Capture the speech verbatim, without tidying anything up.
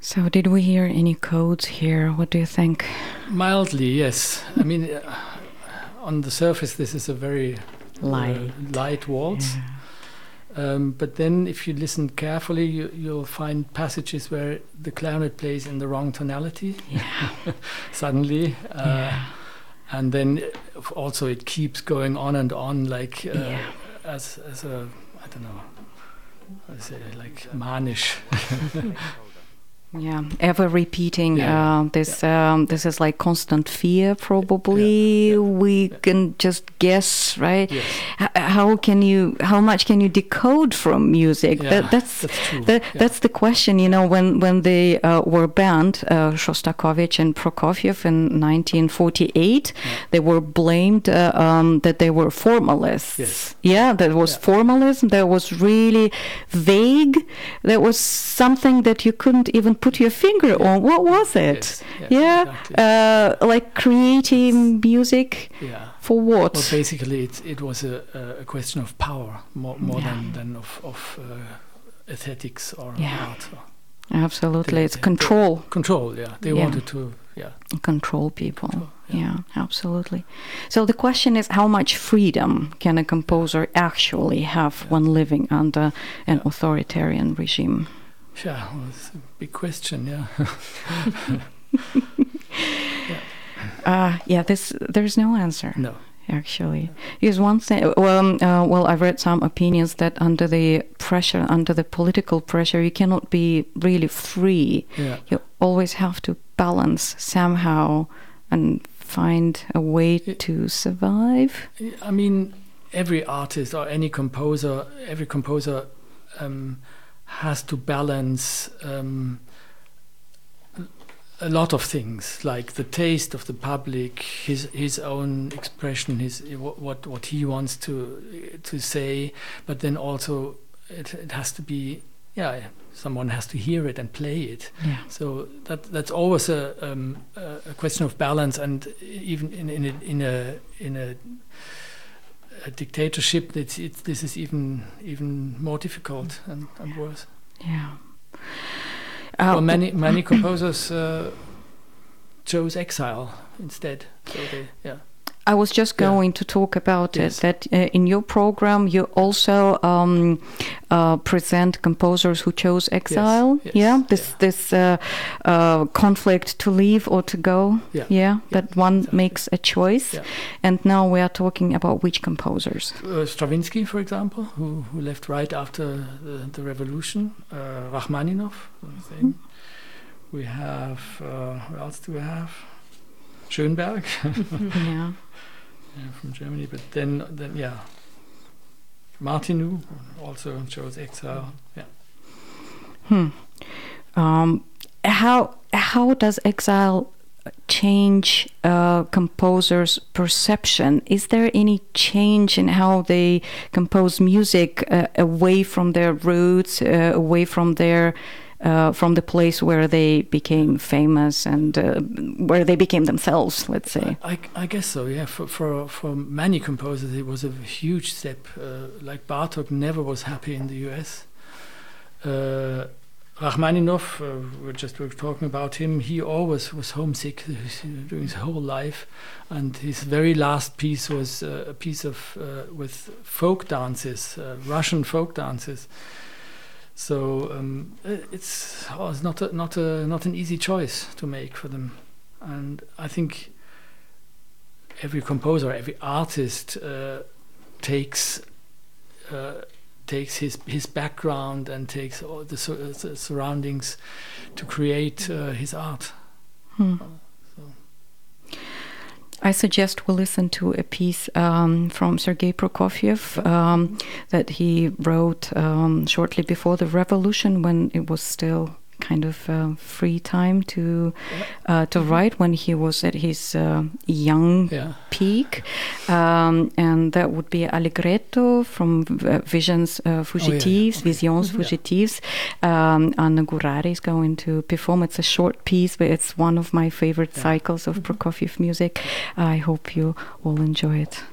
So did we hear any codes here? What do you think? Mildly, yes. I mean, uh, on the surface, this is a very light, uh, light waltz. Yeah. Um, but then if you listen carefully, you, you'll find passages where the clarinet plays in the wrong tonality. Yeah. Suddenly. Uh, yeah. And then also it keeps going on and on, like uh, yeah. as as a, I don't know, I say like manish. Yeah, ever repeating. Yeah. Uh, this yeah. um, this is like constant fear. Probably yeah. Yeah. we yeah. can just guess, right? Yes. H- how can you? How much can you decode from music? Yeah, that, that's that's true. That, yeah. That's the question. You know, when when they uh, were banned, uh, Shostakovich and Prokofiev in nineteen forty-eight, Yeah. they were blamed uh, um, that they were formalists. Yes. Yeah, that was Yeah. formalism. That was really vague. That was something that you couldn't even put your finger Yeah. on. What was it? Yes. Yes, yeah, exactly. uh, like creating music Yeah. for what? Well, basically, it it was a a question of power more more Yeah. than than of of uh, aesthetics or Yeah. art. Or Absolutely, they- it's they- control. they- control. Yeah, they Yeah. wanted to. Yeah. Control people. Control, yeah. yeah. absolutely. So the question is, how much freedom can a composer actually have Yeah. when living under an Yeah. authoritarian regime? Yeah, well, it's a big question. Yeah. Uh, yeah, this there's no answer. No. Actually, because one thing, well, um, uh, well, I've read some opinions that under the pressure, under the political pressure, you cannot be really free. Yeah. You always have to balance somehow and find a way It- to survive. I mean, every artist or any composer, every composer um, has to balance um, a lot of things, like the taste of the public, his his own expression, his what what he wants to to say, but then also it it has to be, yeah, someone has to hear it and play it. Yeah. So that that's always a um, a question of balance, and even in in a in a, in a, a dictatorship, it's, it's this is even even more difficult and, and worse. Yeah. Uh, Well, many many composers uh, chose exile instead. So they, yeah. I was just Yeah. going to talk about Yes. it, that uh, in your program you also um, uh, present composers who chose exile. yes, yeah, this yeah. this uh, uh, conflict to leave or to go. Yeah. yeah, that one exactly. makes a choice. Yeah. And now we are talking about which composers. Uh, Stravinsky, for example, who who left right after the, the revolution. Uh, Rachmaninoff, the same. We have uh, who else do we have? Schönberg. yeah. Yeah, from Germany, but then, then yeah, Martinu also chose exile. Yeah. Hmm. Um, how how does exile change uh, composers' perception? Is there any change in how they compose music uh, away from their roots, uh, away from their Uh, from the place where they became famous and uh, where they became themselves, let's say? I, I guess so, yeah. For, for for many composers, it was a huge step. Uh, like Bartók never was happy in the U S. Uh, Rachmaninoff, uh, we just were talking about him, he always was homesick during his whole life. And his very last piece was uh, a piece of uh, with folk dances, uh, Russian folk dances. So um, it's, oh, it's not a, not a, not an easy choice to make for them, and I think every composer, every artist uh, takes uh, takes his his background and takes all the, sur- the surroundings to create uh, his art. Hmm. Uh, so. I suggest we listen to a piece um, from Sergei Prokofiev um, that he wrote um, shortly before the revolution, when it was still kind of uh, free time to uh, to mm-hmm. write, when he was at his uh, young Yeah. peak, um, and that would be Allegretto from uh, Visions uh, Fugitives, Oh, yeah, yeah. Okay. Visions Yeah. Fugitives. Um, Anna Gurari is going to perform. It's a short piece, but it's one of my favorite Yeah. cycles of Prokofiev music. I hope you all enjoy it.